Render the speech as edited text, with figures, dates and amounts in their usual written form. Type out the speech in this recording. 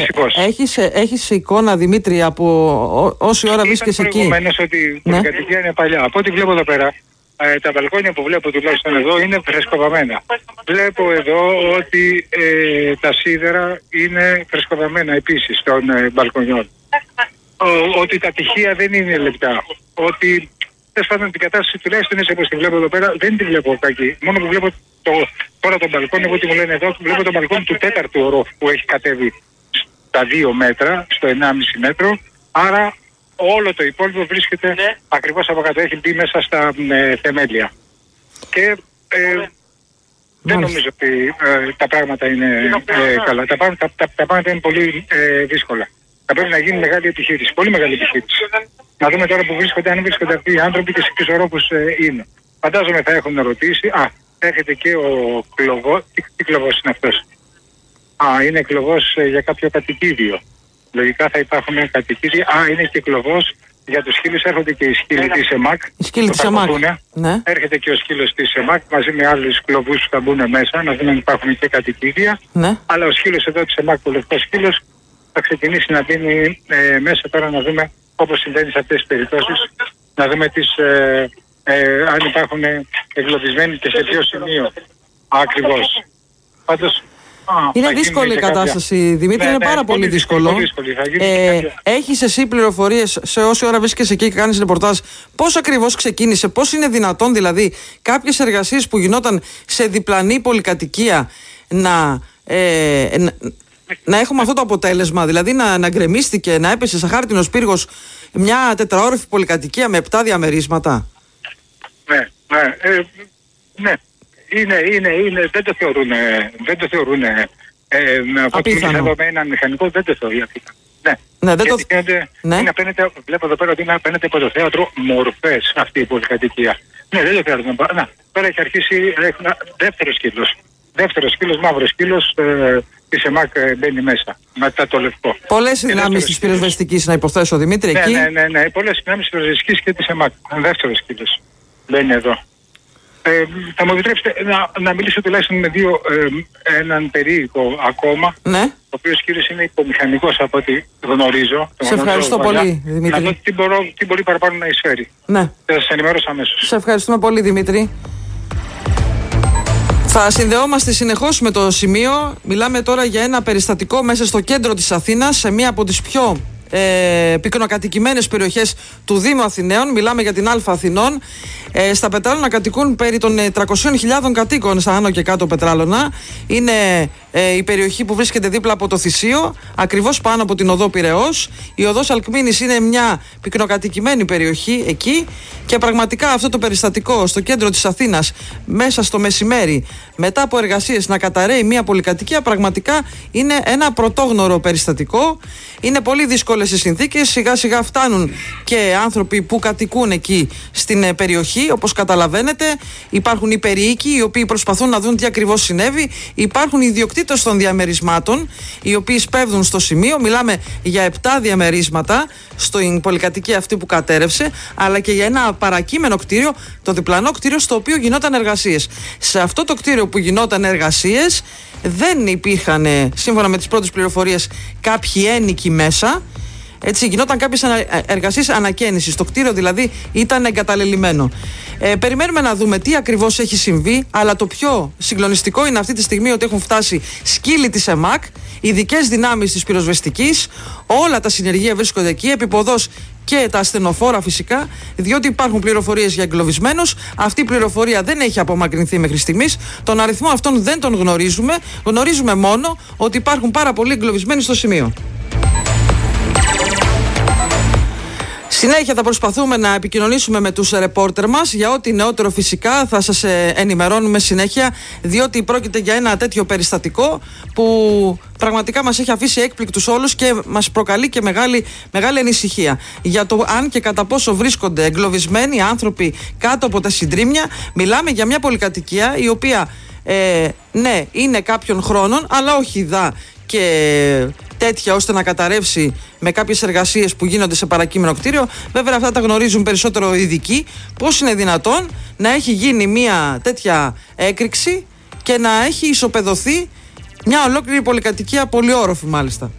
δυστυχώς. Έχεις εικόνα, Δημήτρη, από όση ώρα βρίσκεσαι εκεί? Προηγουμένως ότι η πολυκατοικία είναι παλιά. Από ό,τι βλέπω εδώ πέρα, τα μπαλκόνια που βλέπω τουλάχιστον εδώ είναι φρεσκοβαμμένα. Βλέπω εδώ ότι τα σίδερα είναι φρεσκοβαμμένα επίσης των μπαλκονιών. Ότι τα τυχεία δεν είναι λεπτά. Ότι τέλος πάντων την κατάσταση τουλάχιστον έτσι όπως τη βλέπω εδώ πέρα δεν τη βλέπω κακή. Μόνο που βλέπω τώρα τον μπαλκόνι, εγώ τι μου λένε εδώ, βλέπω τον μπαλκόνι του 4ου ορόφου που έχει κατέβει στα 2 μέτρα, στο 1,5 μέτρο. Άρα όλο το υπόλοιπο βρίσκεται ακριβώς από κάτω. Έχει μπει μέσα στα θεμέλια. Και δεν νομίζω ότι τα πράγματα είναι καλά. Τα πράγματα είναι πολύ δύσκολα. Θα πρέπει να γίνει μεγάλη επιχείρηση, πολύ μεγάλη επιχείρηση. Να δούμε τώρα που βρίσκονται, αν βρίσκονται αυτοί οι άνθρωποι και σε ποιους ορόφους είναι. Φαντάζομαι θα έχουν ρωτήσει. Έρχεται και ο κλωβός. Τι κλωβός είναι αυτός? Είναι κλωβός για κάποιο κατοικίδιο. Λογικά θα υπάρχουν κατοικίδια. Είναι και κλωβός για τους σκύλους. Έρχονται και οι σκύλοι της ΕΜΑΚ. Οι σκύλοι της ΕΜΑΚ. Ναι. Έρχεται και ο σκύλος της ΕΜΑΚ μαζί με άλλους κλωβούς που θα μπουν μέσα. Να δούμε αν υπάρχουν και κατοικίδια. Ναι. Αλλά ο σκύλος εδώ της ΕΜΑΚ, ο λευκός σκύλος, θα ξεκινήσει να μπαίνει μέσα τώρα, να δούμε όπως συμβαίνει σε αυτές τις περιπτώσεις. Να δούμε αν υπάρχουν εγκλωβισμένοι και σε ποιο σημείο ακριβώς. Πάντως, είναι δύσκολη η κατάσταση, Δημήτρη, είναι πάρα πολύ δύσκολο. Έχεις εσύ πληροφορίες σε όση ώρα βρίσκεσαι εκεί και κάνεις ρεπορτάζ, πώς ακριβώς ξεκίνησε, πώς είναι δυνατόν δηλαδή κάποιες εργασίες που γινόταν σε διπλανή πολυκατοικία να έχουμε αυτό το αποτέλεσμα, δηλαδή να γκρεμίστηκε, να έπεσε σαν χάρτινος πύργος μια τετραόροφη πολυκατοικία με 7 διαμερίσματα? Ναι. Είναι, δεν το θεωρούν απίθανο. Εδώ με έναν μηχανικό δεν το θεωρεί απίθανο. Βλέπω εδώ πέρα ότι απέναντι από το θέατρο μορφές αυτή η πολυκατοικία. Ναι, δεν το θεωρούν. Τώρα έχει αρχίσει δεύτερος σκύλος, μαύρος σκύλος της ΕΜΑΚ μπαίνει μέσα, μετά το λευκό. Πολλές δυνάμεις της πυροσβεστικής, να υποθέσω, Δημήτρη, εκεί. Ναι, πολλές δυνάμεις της πυροσβεστικής και της ΕΜΑΚ. Δεύτερος σκύλος μπαίνει εδώ. Θα μου επιτρέψετε να μιλήσω τουλάχιστον με έναν περίοικο ακόμα, ναι, ο οποίος κύριος είναι υπομηχανικός από ό,τι γνωρίζω. Σε ευχαριστώ πολύ, Δημήτρη. Να δω τι μπορεί παραπάνω να εισφέρει. Ναι. Θα σας ενημερώσω αμέσως. Σε ευχαριστούμε πολύ, Δημήτρη. Θα συνδεόμαστε συνεχώς με το σημείο. Μιλάμε τώρα για ένα περιστατικό μέσα στο κέντρο της Αθήνας, σε μία από τις πιο πυκνοκατοικημένες περιοχές του Δήμου Αθηναίων. Μιλάμε για την Α Αθηνών. Στα Πετράλωνα κατοικούν περί των 300.000 κατοίκων, στα άνω και κάτω Πετράλωνα. Είναι η περιοχή που βρίσκεται δίπλα από το Θησίο, ακριβώς πάνω από την οδό Πειραιώς. Η οδός Αλκμήνης είναι μια πυκνοκατοικημένη περιοχή εκεί, και πραγματικά αυτό το περιστατικό στο κέντρο της Αθήνας, μέσα στο μεσημέρι, μετά από εργασίες, να καταρρέει μια πολυκατοικία, πραγματικά είναι ένα πρωτόγνωρο περιστατικό. Είναι πολύ δύσκολες οι συνθήκες. Σιγά σιγά φτάνουν και άνθρωποι που κατοικούν εκεί στην περιοχή. Όπως καταλαβαίνετε, υπάρχουν οι περιοίκοι οι οποίοι προσπαθούν να δουν τι ακριβώς συνέβη. Υπάρχουν οι ιδιοκτήτες των διαμερισμάτων, οι οποίοι σπέβδουν στο σημείο. Μιλάμε για 7 διαμερίσματα στην πολυκατοικία αυτή που κατέρευσε, αλλά και για ένα παρακείμενο κτίριο, το διπλανό κτίριο στο οποίο γινόταν εργασίες. Σε αυτό το κτίριο που γινόταν εργασίες δεν υπήρχαν, σύμφωνα με τις πρώτες πληροφορίες, κάποιοι ένοικοι μέσα. Έτσι, γινόταν κάποιες εργασίες ανακαίνησης. Το κτίριο δηλαδή ήταν εγκαταλελειμμένο. Περιμένουμε να δούμε τι ακριβώς έχει συμβεί, αλλά το πιο συγκλονιστικό είναι αυτή τη στιγμή ότι έχουν φτάσει σκύλοι της ΕΜΑΚ, ειδικές δυνάμεις της πυροσβεστικής, όλα τα συνεργεία βρίσκονται εκεί, επιποδός και τα ασθενοφόρα φυσικά, διότι υπάρχουν πληροφορίες για εγκλωβισμένους. Αυτή η πληροφορία δεν έχει απομακρυνθεί μέχρι στιγμής. Τον αριθμό αυτόν δεν τον γνωρίζουμε. Γνωρίζουμε μόνο ότι υπάρχουν πάρα πολλοί εγκλωβισμένοι στο σημείο. Συνέχεια θα προσπαθούμε να επικοινωνήσουμε με τους ρεπόρτερ μας για ό,τι νεότερο φυσικά θα σας ενημερώνουμε συνέχεια, διότι πρόκειται για ένα τέτοιο περιστατικό που πραγματικά μας έχει αφήσει έκπληκτους όλους και μας προκαλεί και μεγάλη ανησυχία για το αν και κατά πόσο βρίσκονται εγκλωβισμένοι άνθρωποι κάτω από τα συντρίμμια. Μιλάμε για μια πολυκατοικία η οποία ναι, είναι κάποιων χρόνων, αλλά όχι δα και τέτοια ώστε να καταρρεύσει με κάποιες εργασίες που γίνονται σε παρακείμενο κτίριο. Βέβαια αυτά τα γνωρίζουν περισσότερο οι ειδικοί. Πώς είναι δυνατόν να έχει γίνει μια τέτοια έκρηξη και να έχει ισοπεδωθεί μια ολόκληρη πολυκατοικία, πολυόροφη μάλιστα.